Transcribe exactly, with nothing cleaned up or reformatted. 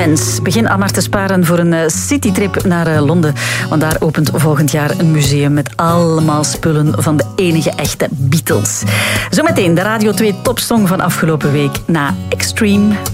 fans. Begin al maar te sparen voor een citytrip naar Londen. Want daar opent volgend jaar een museum met allemaal spullen van de enige echte Beatles. Zometeen de Radio twee topsong van afgelopen week na Extreme.